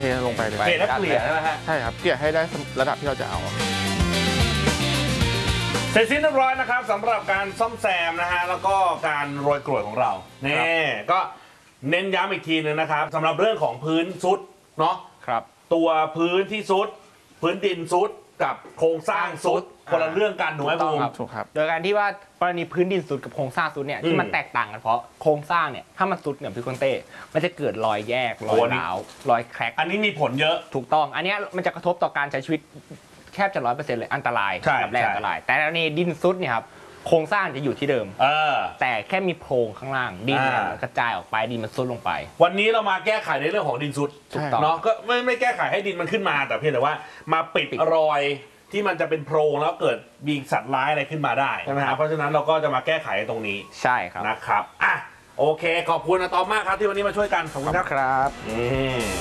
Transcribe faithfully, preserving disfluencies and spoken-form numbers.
เทลงไปเลยเทแล้วเกลี่ยใช่ไหมฮะใช่ครับเกลี่ยให้ได้ระดับที่เราจะเอาเสร็จสิ้นเรียบร้อยนะครับสำหรับการซ่อมแซมนะฮะแล้วก็การโรยกรวดของเรานี่ก็เน้นย้ำอีกทีนึงนะครับสำหรับเรื่องของพื้นซุดเนาะครับตัวพื้นที่ซุดพื้นดินซุดกับโครงสร้างซุดคนละเรื่องกันถูกไหมภูมิถูกครับโดยการที่ว่ากรณีพื้นดินสุดกับโครงสร้างสุดเนี่ยที่มันแตกต่างกันเพราะโครงสร้างเนี่ยถ้ามันสุดเนี่ยพี่คนเต้มันจะเกิดรอยแยกรอยร้าวรอยแคร็กอันนี้มีผลเยอะถูกต้องอันนี้มันจะกระทบต่อการใช้ชีวิตแทบจะร้อยเปอร์เซ็นต์เลยอันตรายแบบแรกอันตรายแต่ในดินซุดเนี่ยครับโครงสร้างจะอยู่ที่เดิมเออแต่แค่มีโพรงข้างล่างดินเนี่ยกระจายออกไปดินมันซุดลงไปวันนี้เรามาแก้ไขในเรื่องของดินซุดถูกต้องเนาะก็ไม่ไม่แก้ไขให้ดินมันขึ้นมาแต่เพียงแต่ว่ามาปิดรอยที่มันจะเป็นโพรงแล้วเกิดมีสัตว์ร้ายอะไรขึ้นมาได้ใช่ไหมครับเพราะฉะนั้นเราก็จะมาแก้ไขตรงนี้ใช่ครับนะครับอ่ะโอเคขอบคุณนะตอมมากครับที่วันนี้มาช่วยกันขอบคุณครับครับอืม